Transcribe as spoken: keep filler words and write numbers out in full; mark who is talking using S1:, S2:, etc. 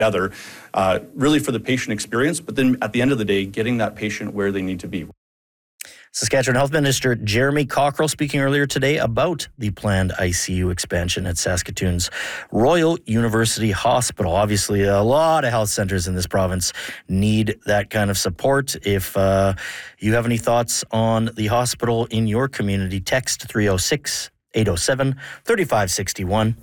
S1: together, uh, really for the patient experience, but then at the end of the day, getting that patient where they need to be.
S2: Saskatchewan Health Minister Jeremy Cockrell speaking earlier today about the planned I C U expansion at Saskatoon's Royal University Hospital. Obviously, a lot of health centers in this province need that kind of support. If uh, you have any thoughts on the hospital in your community, text three oh six, eight oh seven, three five six one.